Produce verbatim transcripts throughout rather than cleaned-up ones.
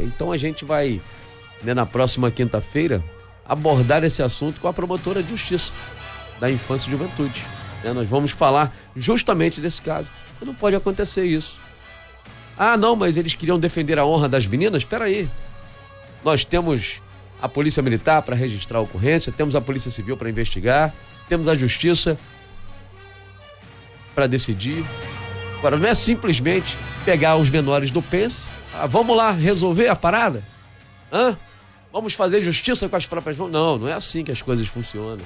Então a gente vai, né, na próxima quinta-feira, abordar esse assunto com a promotora de justiça da infância e juventude. Né? Nós vamos falar justamente desse caso. Não pode acontecer isso. Ah, não, mas eles queriam defender a honra das meninas? Espera aí. Nós temos a Polícia Militar para registrar a ocorrência, temos a Polícia Civil para investigar, temos a Justiça para decidir. Agora, não é simplesmente pegar os menores do Pense, ah, vamos lá resolver a parada? Hã? Vamos fazer justiça com as próprias mãos? Não, não é assim que as coisas funcionam.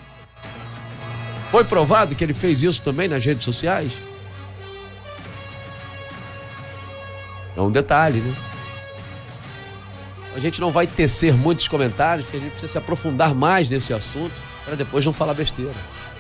Foi provado que ele fez isso também nas redes sociais? É um detalhe, né? A gente não vai tecer muitos comentários, porque a gente precisa se aprofundar mais nesse assunto para depois não falar besteira.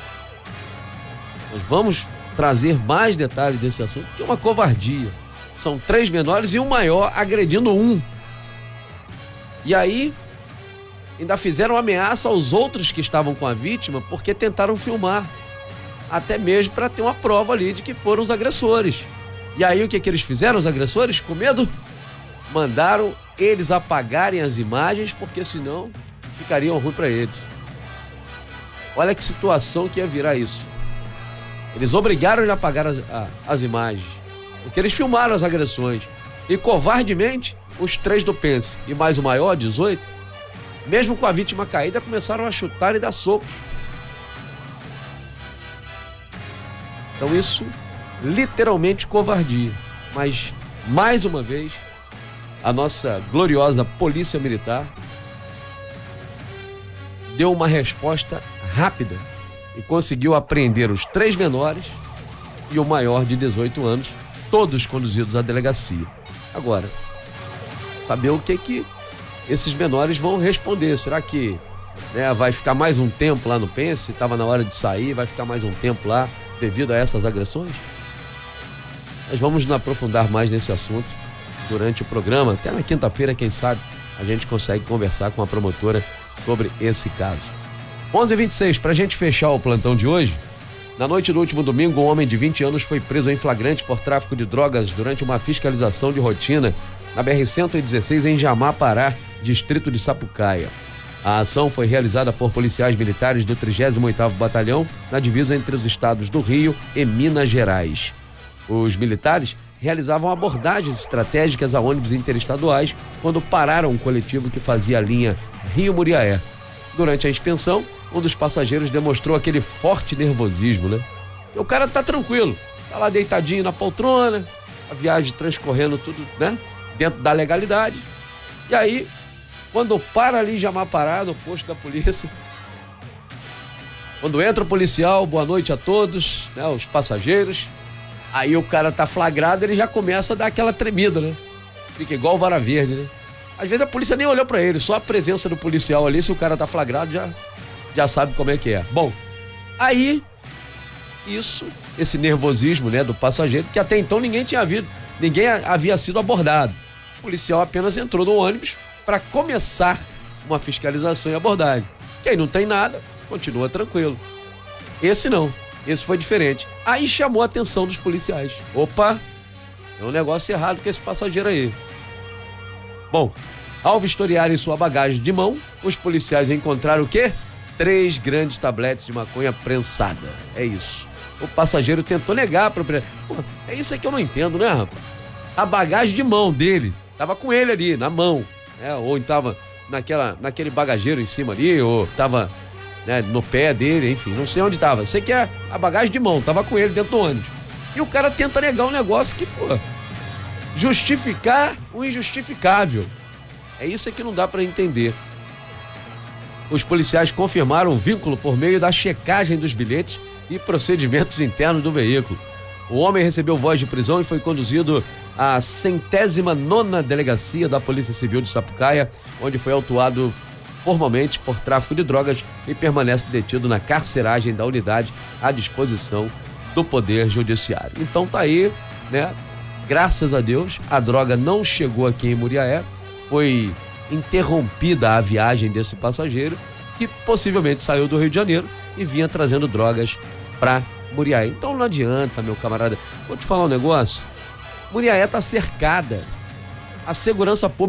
Nós vamos trazer mais detalhes desse assunto, que é uma covardia. São três menores e um maior agredindo um. E aí, ainda fizeram ameaça aos outros que estavam com a vítima, porque tentaram filmar. Até mesmo para ter uma prova ali de que foram os agressores. E aí, o que, que eles fizeram, os agressores? Com medo? Mandaram eles apagarem as imagens, porque senão ficariam ruim para eles. Olha que situação que ia virar isso. Eles obrigaram ele a apagar as, a, as imagens, porque eles filmaram as agressões. E covardemente, os três do Pense e mais o maior, dezoito, mesmo com a vítima caída, começaram a chutar e dar socos. Então isso, literalmente covardia. Mas, mais uma vez, a nossa gloriosa Polícia Militar deu uma resposta rápida e conseguiu apreender os três menores e o maior de dezoito anos, todos conduzidos à delegacia. Agora, saber o que que esses menores vão responder. Será que, né, vai ficar mais um tempo lá no Pense? Estava na hora de sair, vai ficar mais um tempo lá devido a essas agressões? Nós vamos nos aprofundar mais nesse assunto durante o programa. Até na quinta-feira, quem sabe, a gente consegue conversar com a promotora sobre esse caso. onze e vinte e seis, para a gente fechar o plantão de hoje, na noite do último domingo, um homem de vinte anos foi preso em flagrante por tráfico de drogas durante uma fiscalização de rotina na B R cento e dezesseis em Jamapará, distrito de Sapucaia. A ação foi realizada por policiais militares do trigésimo oitavo Batalhão, na divisa entre os estados do Rio e Minas Gerais. Os militares realizavam abordagens estratégicas a ônibus interestaduais quando pararam um coletivo que fazia a linha Rio-Muriaé. Durante a inspeção, um dos passageiros demonstrou aquele forte nervosismo, né? E o cara tá tranquilo, tá lá deitadinho na poltrona, a viagem transcorrendo tudo, né? Dentro da legalidade. E aí, quando para ali em Jamapará, no posto da polícia, quando entra o policial, boa noite a todos, né? Os passageiros. Aí o cara tá flagrado, ele já começa a dar aquela tremida, né? Fica igual o Vara Verde, né? Às vezes a polícia nem olhou pra ele, só a presença do policial ali, se o cara tá flagrado, já, já sabe como é que é. Bom, aí, isso, esse nervosismo, né, do passageiro, que até então ninguém tinha visto, ninguém havia sido abordado. O policial apenas entrou no ônibus para começar uma fiscalização e abordagem. Quem não tem nada, continua tranquilo. Esse não. Esse foi diferente. Aí chamou a atenção dos policiais. Opa, tem um negócio errado com esse passageiro aí. Bom, ao vistoriarem sua bagagem de mão, os policiais encontraram o quê? Três grandes tabletes de maconha prensada. É isso. O passageiro tentou negar a propriedade. Pô, é isso aí que eu não entendo, né, rapaz? A bagagem de mão dele tava com ele ali, na mão. Né? Ou estava naquela, naquele bagageiro em cima ali, ou tava... né, no pé dele, enfim, não sei onde tava. Sei que é a bagagem de mão, tava com ele dentro do ônibus. E o cara tenta negar um negócio que, pô, justificar o injustificável. É isso que não dá para entender. Os policiais confirmaram o vínculo por meio da checagem dos bilhetes e procedimentos internos do veículo. O homem recebeu voz de prisão e foi conduzido à centésima nona delegacia da Polícia Civil de Sapucaia, onde foi autuado formalmente por tráfico de drogas e permanece detido na carceragem da unidade à disposição do Poder Judiciário. Então tá aí, né? Graças a Deus, a droga não chegou aqui em Muriaé, foi interrompida a viagem desse passageiro, que possivelmente saiu do Rio de Janeiro e vinha trazendo drogas para Muriaé. Então não adianta, meu camarada. Vou te falar um negócio. Muriaé tá cercada. A segurança pública